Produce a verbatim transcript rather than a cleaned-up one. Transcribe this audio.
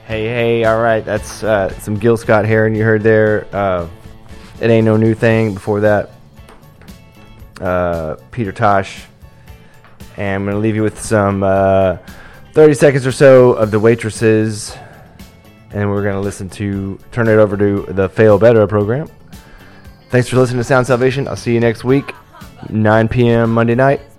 Hey, hey, all right. That's uh, some Gil Scott-Heron you heard there. Uh, It Ain't No New Thing. Before that, uh, Peter Tosh. And I'm going to leave you with some uh, thirty seconds or so of The Waitresses. And we're going to listen to, turn it over to the Fail Better program. Thanks for listening to Sound Salvation. I'll see you next week, nine p.m. Monday night.